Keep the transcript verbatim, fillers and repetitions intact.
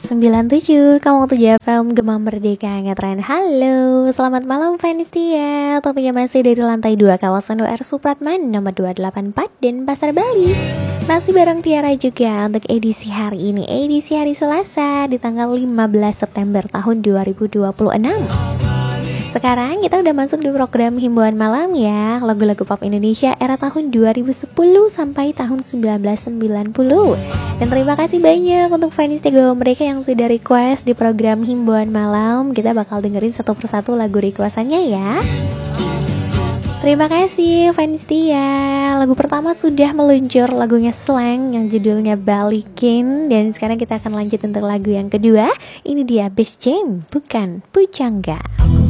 sembilan tujuh Kamu tujuh F M Gema Merdeka Ngetren. Halo, selamat malam fans setia. Tentunya masih dari lantai dua kawasan U R Supratman nomor dua delapan empat dan Pasar Bali. Masih bareng Tiara juga untuk edisi hari ini, edisi hari Selasa di tanggal lima belas September tahun dua ribu dua puluh enam. Sekarang kita udah masuk di program Himbauan Malam ya, lagu-lagu pop Indonesia era tahun dua ribu sepuluh sampai tahun seribu sembilan ratus sembilan puluh. Dan terima kasih banyak untuk fans setia mereka yang sudah request di program Himbauan Malam. Kita bakal dengerin satu persatu lagu requestannya ya. Terima kasih fans setia. Lagu pertama sudah meluncur, lagunya Slang yang judulnya Balikin. Dan sekarang kita akan lanjut untuk lagu yang kedua. Ini dia Best Jam, bukan Pujangga.